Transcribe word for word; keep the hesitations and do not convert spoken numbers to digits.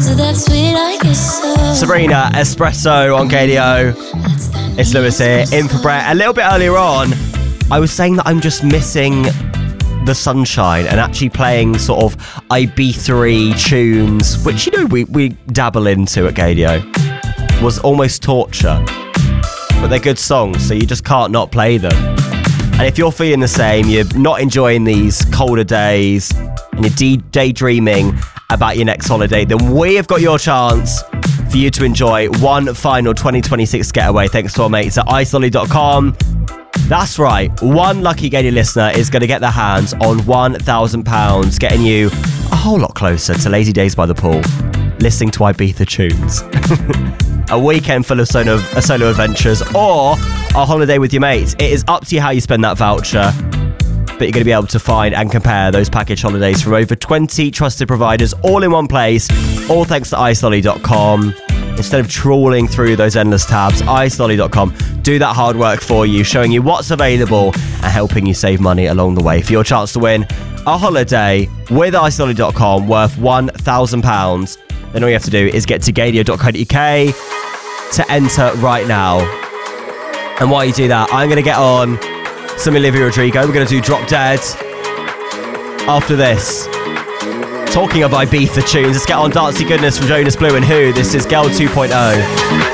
Sabrina, Espresso on K D O. It's Lewis here, in for Brett. A little bit earlier on, I was saying that I'm just missing the sunshine and actually playing sort of I B three tunes, which, you know, we, we dabble into at K D O, was almost torture. But they're good songs, so you just can't not play them. And if you're feeling the same, you're not enjoying these colder days, and you're de- daydreaming about your next holiday, then we have got your chance for you to enjoy one final twenty twenty-six getaway thanks to our mates at ice lolly dot com. That's right, one lucky Gaily listener is going to get their hands on one thousand pounds, getting you a whole lot closer to lazy days by the pool, listening to Ibiza tunes. A weekend full of solo, uh, solo adventures, or a holiday with your mates. It is up to you how you spend that voucher, but you're going to be able to find and compare those package holidays from over twenty trusted providers, all in one place, all thanks to ice lolly dot com. Instead of trawling through those endless tabs, ice lolly dot com do that hard work for you, showing you what's available and helping you save money along the way for your chance to win a holiday with ice lolly dot com worth one thousand pounds. Then all you have to do is get to gaylio dot co dot uk to enter right now. And while you do that, I'm going to get on some Olivia Rodrigo. We're going to do Drop Dead after this. Talking of Ibiza tunes, let's get on Dancey Goodness from Jonas Blue and Who. This is Girl two point oh.